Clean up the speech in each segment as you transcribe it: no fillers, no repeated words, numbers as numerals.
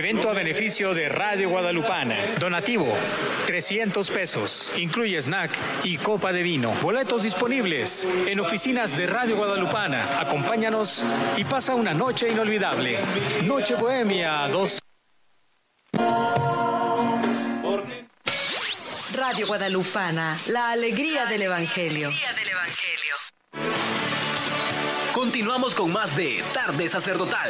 Evento a beneficio de Radio Guadalupana. Donativo, 300 pesos. Incluye snack y copa de vino. Boletos disponibles en oficinas de Radio Guadalupana. Acompáñanos y pasa una noche inolvidable. Noche Bohemia 2. Radio Guadalupana, la alegría del Evangelio. Continuamos con más de Tarde Sacerdotal.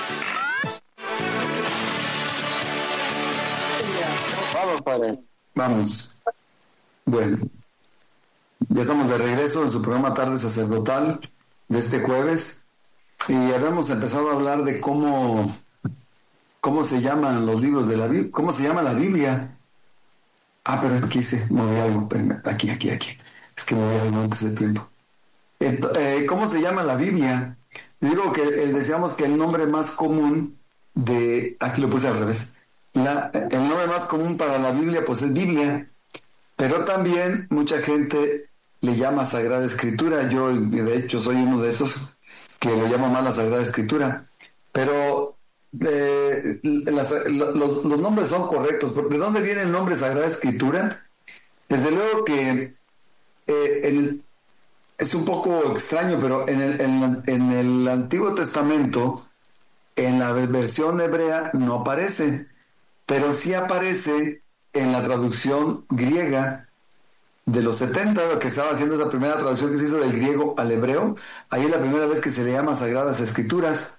Vamos, padre. Vamos. Bueno, ya estamos de regreso en su programa Tarde Sacerdotal de este jueves y habíamos empezado a hablar de cómo se llaman los libros de la Biblia, cómo se llama la Biblia. Pero aquí se moví algo, espérame, aquí. Es que moví algo antes de tiempo. ¿Cómo se llama la Biblia? Digo que decíamos que el nombre más común aquí lo puse al revés. El nombre más común para la Biblia pues es Biblia, pero también mucha gente le llama Sagrada Escritura. Yo de hecho soy uno de esos que lo llama más la Sagrada Escritura, pero los nombres son correctos. ¿De dónde viene el nombre Sagrada Escritura? Desde luego que es un poco extraño, pero en el Antiguo Testamento, en la versión hebrea no aparece, pero sí aparece en la traducción griega de los 70, lo que estaba haciendo esa primera traducción que se hizo del griego al hebreo. Ahí es la primera vez que se le llama Sagradas Escrituras.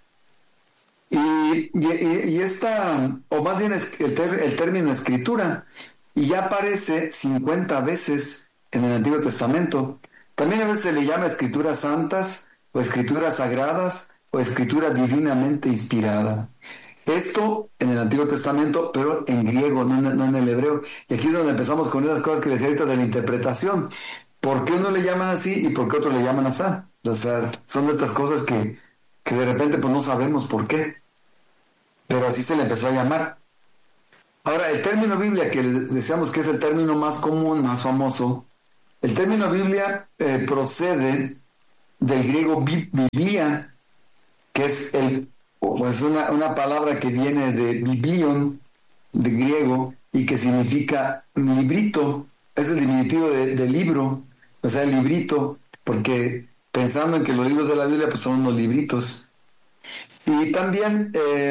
Y esta, o más bien el término escritura, y ya aparece 50 veces en el Antiguo Testamento. También a veces se le llama escrituras santas, o escrituras sagradas, o escritura divinamente inspirada. Esto en el Antiguo Testamento, pero en griego, no en el hebreo. Y aquí es donde empezamos con esas cosas que les decía ahorita de la interpretación. ¿Por qué uno le llaman así y por qué otro le llaman así? O sea, son de estas cosas que de repente pues no sabemos por qué. Pero así se le empezó a llamar. Ahora, el término Biblia, que les decíamos que es el término más común, más famoso, el término Biblia procede del griego biblia, que es una palabra que viene de biblion, de griego, y que significa librito. Es el diminutivo de libro, o sea, el librito, porque pensando en que los libros de la Biblia pues son unos libritos. Y también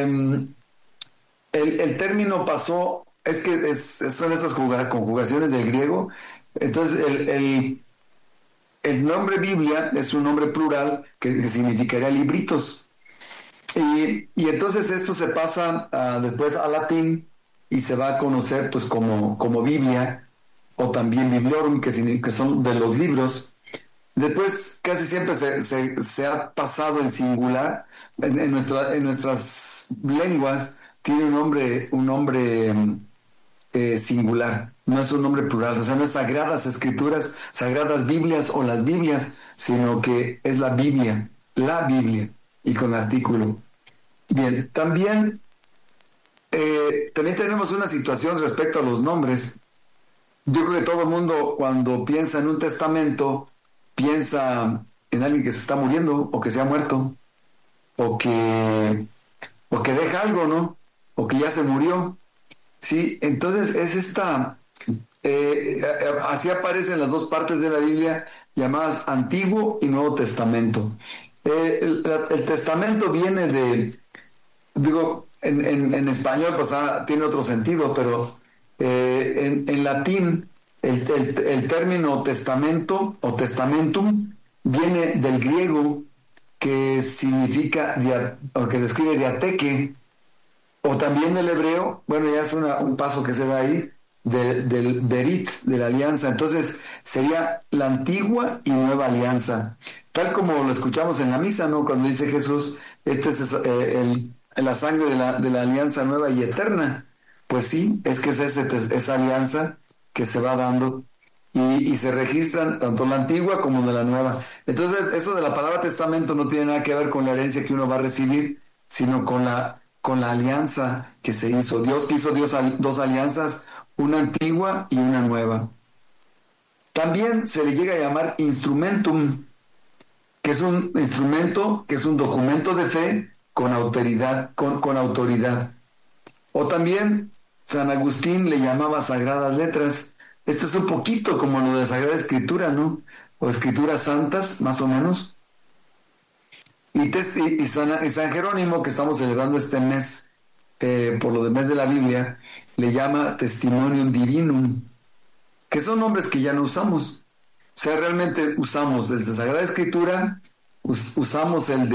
el término pasó, son estas conjugaciones del griego. Entonces el nombre Biblia es un nombre plural que significaría libritos. Y entonces esto se pasa después al latín y se va a conocer pues como Biblia, o también Bibliorum, que son de los libros. Después casi siempre se ha pasado en singular. En nuestras lenguas tiene un nombre singular, no es un nombre plural, o sea, no es Sagradas Escrituras, Sagradas Biblias o las Biblias, sino que es la Biblia, y con artículo. Bien, también tenemos una situación respecto a los nombres. Yo creo que todo el mundo cuando piensa en un testamento, piensa en alguien que se está muriendo o que se ha muerto, o que deja algo, ¿no? O que ya se murió. Sí, entonces es así aparecen las dos partes de la Biblia llamadas Antiguo y Nuevo Testamento. El testamento viene en español pues tiene otro sentido, pero en latín el término testamento o testamentum viene del griego, que significa, o que se escribe diateque, o también del hebreo, bueno, ya es un paso que se da ahí, del berit, de la alianza. Entonces sería la antigua y nueva alianza, tal como lo escuchamos en la misa, ¿no? Cuando dice Jesús, este es la sangre de la alianza nueva y eterna. Pues sí, es que es esa alianza que se va dando y se registran tanto la antigua como de la nueva. Entonces eso de la palabra testamento no tiene nada que ver con la herencia que uno va a recibir, sino con la alianza que se hizo. Dios hizo dos alianzas, una antigua y una nueva. También se le llega a llamar instrumentum, que es un instrumento, que es un documento de fe con autoridad. O también San Agustín le llamaba Sagradas Letras. Este es un poquito como lo de Sagrada Escritura, ¿no? O Escrituras Santas, más o menos. Y San Jerónimo, que estamos celebrando este mes, por lo del mes de la Biblia, le llama Testimonium Divinum, que son nombres que ya no usamos. O sea, realmente usamos el de Sagrada Escritura, usamos el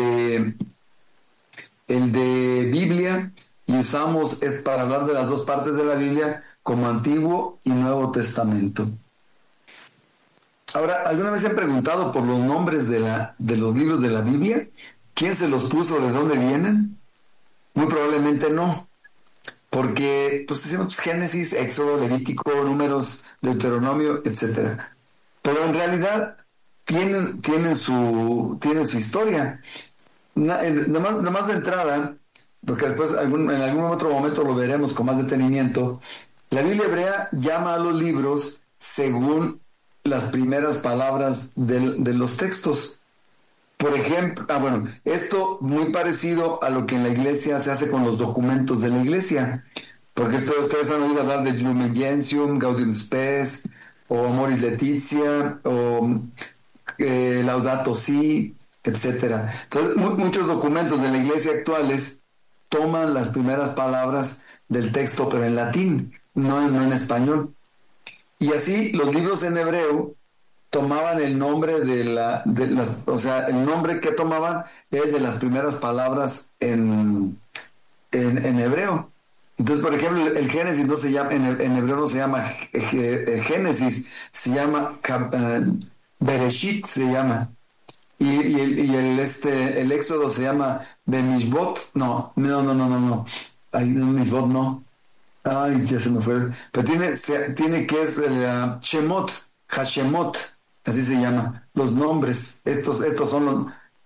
de Biblia, y usamos, es para hablar de las dos partes de la Biblia, como Antiguo y Nuevo Testamento. Ahora, ¿alguna vez se han preguntado por los nombres de los libros de la Biblia? ¿Quién se los puso? ¿De dónde vienen? Muy probablemente no, porque pues decimos Génesis, Éxodo, Levítico, Números, Deuteronomio, etcétera. Pero en realidad tienen su historia. Nada más de entrada, porque después en algún otro momento lo veremos con más detenimiento, la Biblia hebrea llama a los libros según las primeras palabras de los textos. Por ejemplo, esto muy parecido a lo que en la iglesia se hace con los documentos de la iglesia, porque ustedes han oído hablar de Lumen Gentium, Gaudium Spes, o Amoris Laetitia, o Laudato Si, etcétera. Entonces, muchos documentos de la iglesia actuales toman las primeras palabras del texto, pero en latín, no en español. Y así los libros en hebreo tomaban el nombre el nombre que tomaban es de las primeras palabras en hebreo. Entonces, por ejemplo, el Génesis no se llama, en hebreo no se llama Génesis, se llama Bereshit, se llama. Y el Éxodo se llama Bemishbot, no. Ay, Mishbot no. Ay, ya se me fue. Pero tiene que es el Shemot, Hashemot, así se llama. Los nombres, estos son los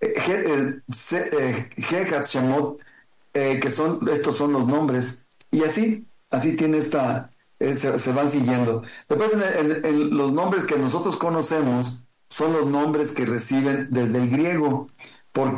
Shemot, estos son los nombres. Y así tiene se van siguiendo. Después en los nombres que nosotros conocemos son los nombres que reciben desde el griego.